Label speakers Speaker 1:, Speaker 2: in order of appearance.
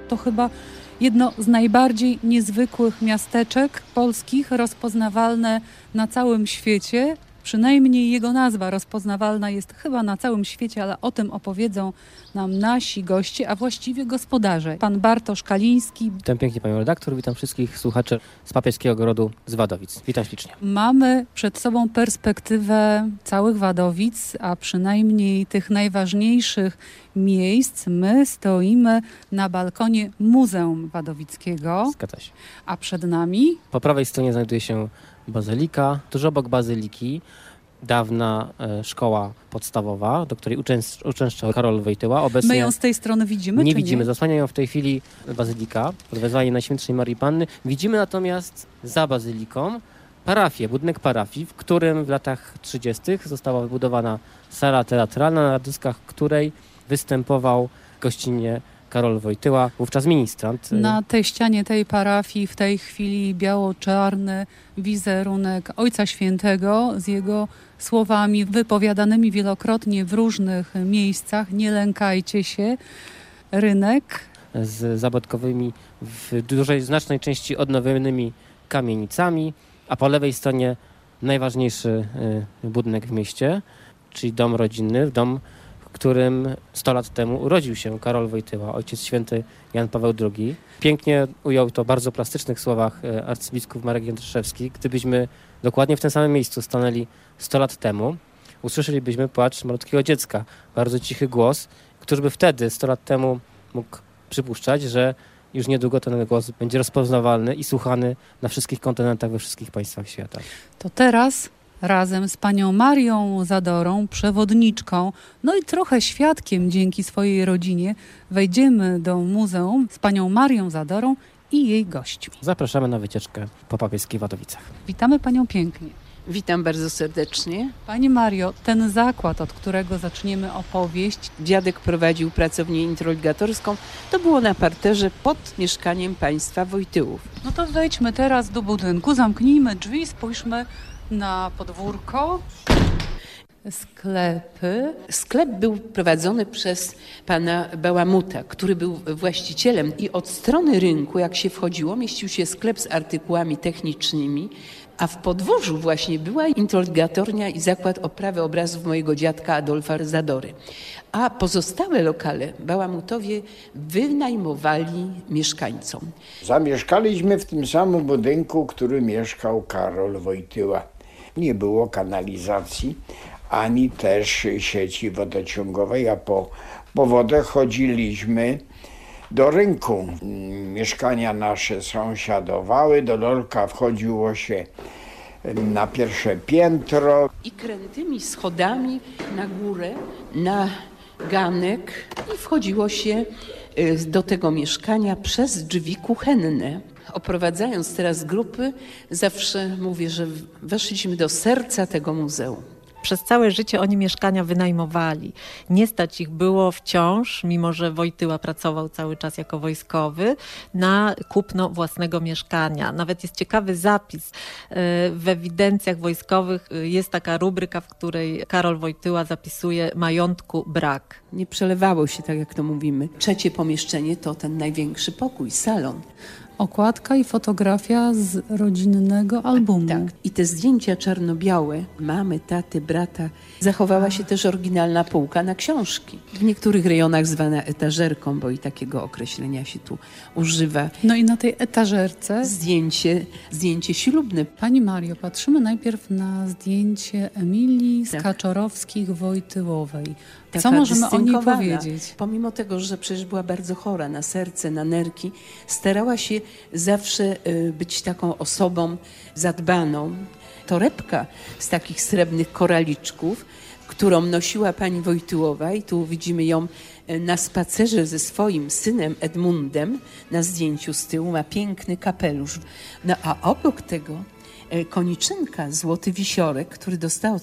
Speaker 1: To chyba jedno z najbardziej niezwykłych miasteczek polskich, rozpoznawalne na całym świecie. Przynajmniej jego nazwa rozpoznawalna jest chyba na całym świecie, ale o tym opowiedzą nam nasi goście, a właściwie gospodarze. Pan Bartosz Kaliński.
Speaker 2: Witam pięknie panią redaktor, witam wszystkich słuchaczy z Papieskiego Ogrodu z Wadowic. Witam ślicznie.
Speaker 1: Mamy przed sobą perspektywę całych Wadowic, a przynajmniej tych najważniejszych miejsc. My stoimy na balkonie Muzeum Wadowickiego.
Speaker 2: Zgadza się.
Speaker 1: A przed nami?
Speaker 2: Po prawej stronie znajduje się bazylika. Tuż obok bazyliki dawna szkoła podstawowa, do której uczęszczał Karol Wojtyła. Obecnie
Speaker 1: My ją z tej strony widzimy?
Speaker 2: nie widzimy. Zasłania ją w tej chwili bazylika pod wezwaniem Najświętszej Maryi Panny. Widzimy natomiast za bazyliką parafię, budynek parafii, w którym w latach 30. została wybudowana sala teatralna, na dyskach której występował gościnnie Karol Wojtyła, wówczas ministrant.
Speaker 1: Na tej ścianie tej parafii w tej chwili biało-czarny wizerunek Ojca Świętego z jego słowami wypowiadanymi wielokrotnie w różnych miejscach. Nie lękajcie się. Rynek.
Speaker 2: Z zabytkowymi, w znacznej części odnowionymi kamienicami, a po lewej stronie najważniejszy budynek w mieście, czyli dom rodzinny, dom, w którym 100 lat temu urodził się Karol Wojtyła, ojciec święty Jan Paweł II. Pięknie ujął to w bardzo plastycznych słowach arcybiskup Marek Jędraszewski. Gdybyśmy dokładnie w tym samym miejscu stanęli 100 lat temu, usłyszelibyśmy płacz malutkiego dziecka, bardzo cichy głos, który by wtedy, 100 lat temu, mógł przypuszczać, że już niedługo ten głos będzie rozpoznawalny i słuchany na wszystkich kontynentach, we wszystkich państwach świata.
Speaker 1: To teraz razem z panią Marią Zadorą, przewodniczką, no i trochę świadkiem dzięki swojej rodzinie, wejdziemy do muzeum z panią Marią Zadorą i jej gośćmi.
Speaker 2: Zapraszamy na wycieczkę po Papieskich Wadowicach.
Speaker 1: Witamy panią pięknie.
Speaker 3: Witam bardzo serdecznie.
Speaker 1: Pani Mario, ten zakład, od którego zaczniemy opowieść.
Speaker 3: Dziadek prowadził pracownię intrologatorską. To było na parterze pod mieszkaniem państwa Wojtyłów.
Speaker 1: No to wejdźmy teraz do budynku, zamknijmy drzwi, spójrzmy na podwórko. Sklepy.
Speaker 3: Sklep był prowadzony przez pana Bałamuta, który był właścicielem i od strony rynku, jak się wchodziło, mieścił się sklep z artykułami technicznymi, a w podwórzu właśnie była introligatornia i zakład oprawy obrazów mojego dziadka Adolfa Zadory. A pozostałe lokale Bałamutowie wynajmowali mieszkańcom.
Speaker 4: Zamieszkaliśmy w tym samym budynku, w którym mieszkał Karol Wojtyła. Nie było kanalizacji, ani też sieci wodociągowej, a po wodę chodziliśmy do rynku. Mieszkania nasze sąsiadowały, do lorka wchodziło się na pierwsze piętro.
Speaker 3: I krętymi schodami na górę, na ganek i wchodziło się do tego mieszkania przez drzwi kuchenne. Oprowadzając teraz grupy, zawsze mówię, że weszliśmy do serca tego muzeum.
Speaker 5: Przez całe życie oni mieszkania wynajmowali. Nie stać ich było wciąż, mimo że Wojtyła pracował cały czas jako wojskowy, na kupno własnego mieszkania. Nawet jest ciekawy zapis. W ewidencjach wojskowych jest taka rubryka, w której Karol Wojtyła zapisuje majątku brak.
Speaker 3: Nie przelewało się, tak jak to mówimy. Trzecie pomieszczenie to ten największy pokój, salon.
Speaker 1: Okładka i fotografia z rodzinnego albumu.
Speaker 3: Tak. I te zdjęcia czarno-białe mamy, taty, brata. Zachowała się też oryginalna półka na książki. W niektórych rejonach zwana etażerką, bo i takiego określenia się tu używa.
Speaker 1: No i na tej etażerce
Speaker 3: Zdjęcie ślubne.
Speaker 1: Pani Mario, patrzymy najpierw na zdjęcie Emilii z Kaczorowskich-Wojtyłowej. Co
Speaker 3: Taka
Speaker 1: możemy o niej
Speaker 3: dystyngowana.
Speaker 1: powiedzieć?
Speaker 3: Pomimo tego, że przecież była bardzo chora na serce, na nerki, starała się zawsze być taką osobą zadbaną. Torebka z takich srebrnych koraliczków, którą nosiła pani Wojtyłowa i tu widzimy ją na spacerze ze swoim synem Edmundem, na zdjęciu z tyłu ma piękny kapelusz. No a obok tego koniczynka, złoty wisiorek, który dostała